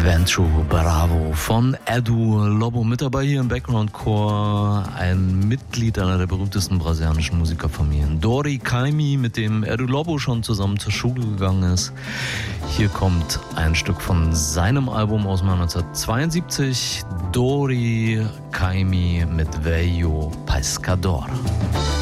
Venture Bravo von Edu Lobo. Mit dabei hier im Background-Chor ein Mitglied einer der berühmtesten brasilianischen Musikerfamilien, Dori Caymmi, mit dem Edu Lobo schon zusammen zur Schule gegangen ist. Hier kommt ein Stück von seinem Album aus 1972, Dori Caymmi mit Velho Pescador.